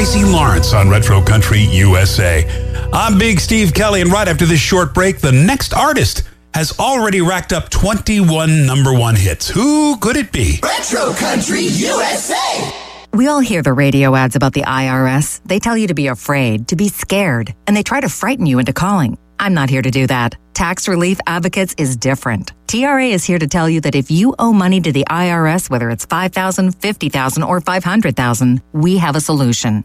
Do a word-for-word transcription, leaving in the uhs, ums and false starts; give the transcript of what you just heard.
Tracy Lawrence on Retro Country U S A. I'm Big Steve Kelly, and right after this short break, the next artist has already racked up twenty-one number one hits. Who could it be? Retro Country U S A. We all hear the radio ads about the I R S. They tell you to be afraid, to be scared, and they try to frighten you into calling. I'm not here to do that. Tax Relief Advocates is different. T R A is here to tell you that if you owe money to the I R S, whether it's five thousand dollars, fifty thousand dollars, or five hundred thousand dollars, we have a solution.